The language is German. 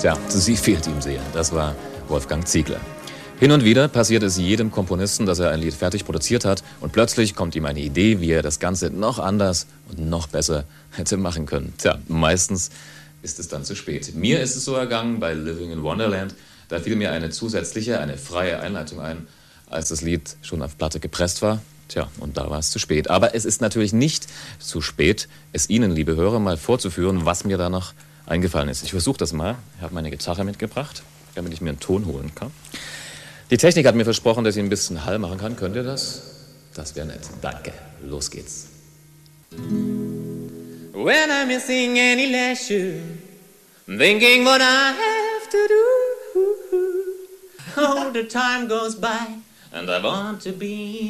Tja, sie fehlt ihm sehr. Das war Wolfgang Ziegler. Hin und wieder passiert es jedem Komponisten, dass er ein Lied fertig produziert hat und plötzlich kommt ihm eine Idee, wie er das Ganze noch anders und noch besser hätte machen können. Tja, meistens ist es dann zu spät. Mir ist es so ergangen bei Living in Wonderland. Da fiel mir eine zusätzliche, eine freie Einleitung ein, als das Lied schon auf Platte gepresst war. Tja, und da war es zu spät. Aber es ist natürlich nicht zu spät, es Ihnen, liebe Hörer, mal vorzuführen, was mir da noch eingefallen ist. Ich versuche das mal. Ich habe meine Gitarre mitgebracht, damit ich mir einen Ton holen kann. Die Technik hat mir versprochen, dass ich ein bisschen Hall machen kann. Könnt ihr das? Das wäre nett. Danke. Los geht's. When I'm missing any leisure, thinking what I have to do. Oh, the time goes by and I want to be